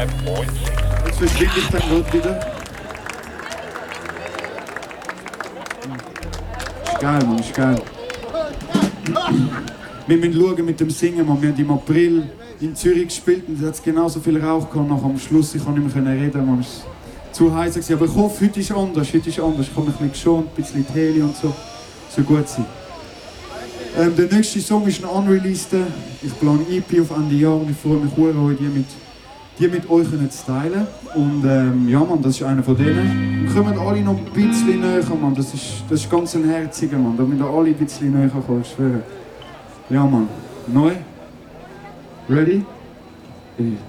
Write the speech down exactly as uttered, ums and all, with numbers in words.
Jetzt verschwinde ich dann gerade wieder. Ist geil, Mann, ist geil. Wir müssen schauen mit dem Singen, man. Wir haben im April in Zürich gespielt und es hat genauso viel Rauch gehabt. Nach am Schluss ich konnte nicht mehr reden, man. Es war zu heiß gewesen. Aber ich hoffe, heute ist anders. Heute ist anders. Ich habe mich ein bisschen geschont, ein bisschen Heli und so. Soll gut sein. Ähm, der nächste Song ist ein unreleased. Ich plane E P auf Ende Jahr und ich freue mich sehr, heute die mit, die mit euch zu teilen. Und ähm, ja, man, das ist einer von denen. Wir kommen alle noch ein bisschen näher, man. Das ist, das ist ganz ein herziger, man. Da müssen wir alle ein bisschen näher kommen, ich schwöre. Ja, man. Neu? Ready?